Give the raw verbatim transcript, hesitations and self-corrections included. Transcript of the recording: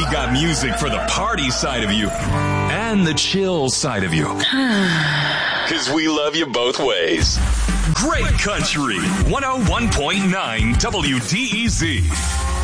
got music for the party side of you and the chill side of you. Because we love you both ways. Great Country, one oh one point nine W D E Z.